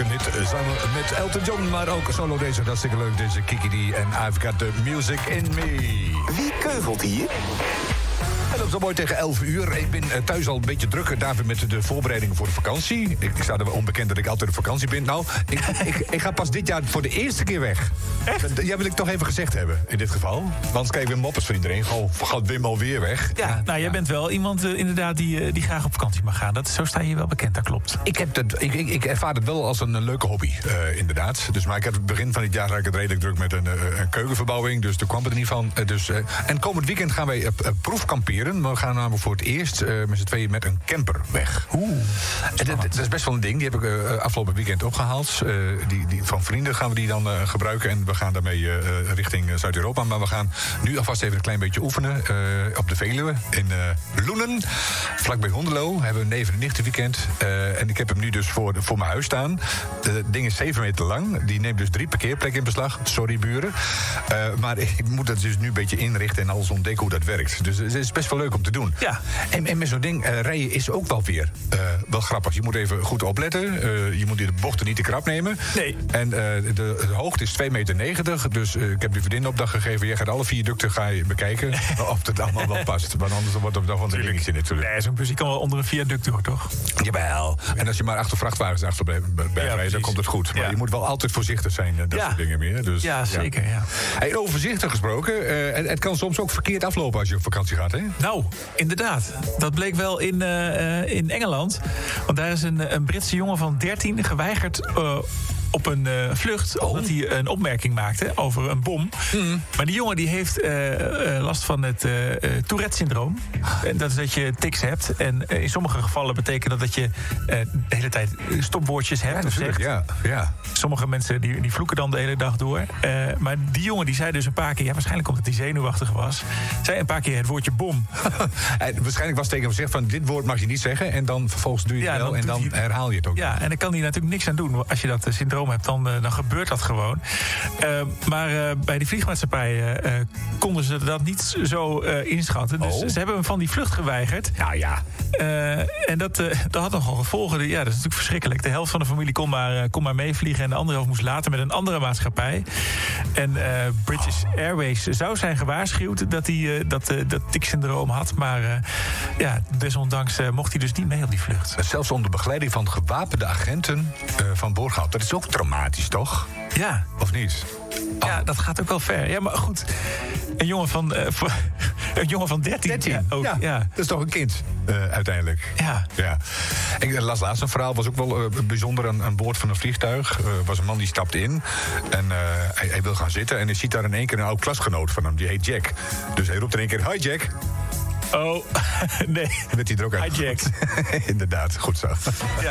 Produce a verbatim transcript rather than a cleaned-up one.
een hit samen met Elton John, maar ook solo deze, hartstikke leuk, deze Kiki D en I've Got The Music In Me. Wie keuvelt hier? En dat is al mooi tegen elf uur. Ik ben thuis al een beetje druk, David, met de voorbereidingen voor de vakantie. Ik, ik sta er wel onbekend dat ik altijd op vakantie ben. Nou, ik, ik, ik ga pas dit jaar voor de eerste keer weg. Echt? Dat, ja, wil ik toch even gezegd hebben, in dit geval. Want kijk, weer moppers van iedereen. Gewoon, gaat Wim alweer weg? Ja, ja, nou, jij bent wel iemand uh, inderdaad die, uh, die graag op vakantie mag gaan. Dat, zo sta je wel bekend, dat klopt. Ik, heb dat, ik, ik, ik ervaar het wel als een, een leuke hobby, uh, inderdaad. Dus, maar ik heb het begin van het jaar had ik het redelijk druk met een, uh, een keukenverbouwing. Dus daar kwam het er niet van. Uh, dus, uh, en komend weekend gaan wij uh, uh, proefkamperen. We gaan namelijk voor het eerst uh, met z'n tweeën met een camper weg. Oeh. En dat, dat is best wel een ding. Die heb ik uh, afgelopen weekend opgehaald. Uh, die, die, van vrienden gaan we die dan uh, gebruiken. En we gaan daarmee uh, richting Zuid-Europa. Maar we gaan nu alvast even een klein beetje oefenen. Uh, op de Veluwe in uh, Loenen. Vlakbij Hondelo. Hebben we een neven- en nichtenweekend. Uh, en ik heb hem nu dus voor, voor mijn huis staan. Het ding is zeven meter lang. Die neemt dus drie parkeerplekken in beslag. Sorry, buren. Uh, maar ik moet dat dus nu een beetje inrichten en alles ontdekken hoe dat werkt. Dus het is best wel leuk om te doen. Ja. En, en met zo'n ding uh, rijden is ook wel weer uh, wel grappig. Je moet even goed opletten. Uh, je moet de bochten niet te krap nemen. Nee. En uh, de, de hoogte is twee meter negentig. Dus uh, ik heb de vriendin opdracht gegeven. Jij gaat alle viaducten ga je bekijken of het allemaal wel past. Want anders wordt het nog wel een dingetje natuurlijk. Nee, zo'n bus kan wel onder een viaduct door, toch? Jawel. En als je maar achter vrachtwagens achter blijft ja, rijden, dan komt het goed. Maar ja. je moet wel altijd voorzichtig zijn. Dat ja. soort dingen meer. Dus, ja, zeker. Ja. Ja. Hey, over voorzichtig gesproken. Uh, het, het kan soms ook verkeerd aflopen als je op vakantie gaat, hè? Nou, inderdaad. Dat bleek wel in, uh, in Engeland. Want daar is een, een Britse jongen van dertien geweigerd Uh, op een uh, vlucht, oh. omdat hij een opmerking maakte over een bom. Mm. Maar die jongen die heeft uh, uh, last van het uh, uh, Tourette-syndroom. En dat is dat je tics hebt. En uh, in sommige gevallen betekent dat dat je uh, de hele tijd stopwoordjes hebt. Ja, of zegt. Ja, ja. Sommige mensen die, die vloeken dan de hele dag door. Uh, maar die jongen die zei dus een paar keer, ja, waarschijnlijk omdat hij zenuwachtig was, zei een paar keer het woordje bom. En waarschijnlijk was tegen hem gezegd van dit woord mag je niet zeggen. En dan vervolgens doe je het ja, wel en dan hij... herhaal je het ook. Ja, en dan kan hij natuurlijk niks aan doen als je dat uh, syndroom hebt, dan, uh, dan gebeurt dat gewoon. Uh, maar uh, bij die vliegmaatschappijen uh, konden ze dat niet zo uh, inschatten. Dus oh. ze hebben hem van die vlucht geweigerd. Nou ja. Uh, en dat, uh, dat had nogal gevolgen. Ja, dat is natuurlijk verschrikkelijk. De helft van de familie kon maar, uh, kon maar meevliegen en de andere helft moest later met een andere maatschappij. En uh, British oh. Airways zou zijn gewaarschuwd dat hij uh, dat, uh, dat tic-syndroom had. Maar uh, ja, desondanks uh, mocht hij dus niet mee op die vlucht. Zelfs onder begeleiding van gewapende agenten uh, van boord gehaald. Dat is ook traumatisch, toch? Ja. Of niet? Oh. Ja, dat gaat ook wel ver. Ja, maar goed. Een jongen van, uh, een jongen van dertien. dertien. Ja, ook, ja, ja. Dat is toch een kind, uh, uiteindelijk. Ja. ja. Ik las laatst een verhaal, was ook wel uh, bijzonder aan, aan boord van een vliegtuig. Er uh, was een man die stapt in en uh, hij, hij wil gaan zitten. En hij ziet daar in één keer een oud klasgenoot van hem, die heet Jack. Dus hij roept in één keer, hi Jack. Oh, nee. Werd hij er ook uit. Hijacked. Inderdaad, goed zo. Ja.